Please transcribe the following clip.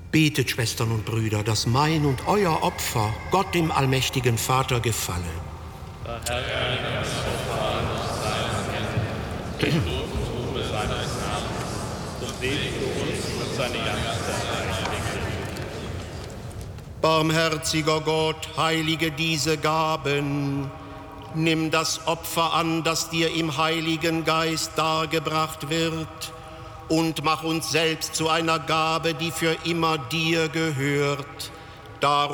Betet, Schwestern und Brüder, dass mein und euer Opfer Gott, dem allmächtigen Vater, gefalle. Verherrliche das Opfer an seinem Herrn, Lob und Ruhe seines Namens, und segne uns und seine ganze Heilige. Barmherziger Gott, heilige diese Gaben. Nimm das Opfer an, das dir im Heiligen Geist dargebracht wird, und mach uns selbst zu einer Gabe, die für immer dir gehört. Darum